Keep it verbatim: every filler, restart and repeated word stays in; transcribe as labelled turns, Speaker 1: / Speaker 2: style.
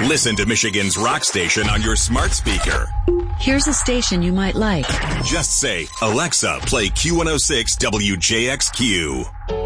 Speaker 1: Listen to Michigan's rock station on your smart speaker.
Speaker 2: Here's a station you might like.
Speaker 1: Just say, Alexa, play Q one oh six W J X Q.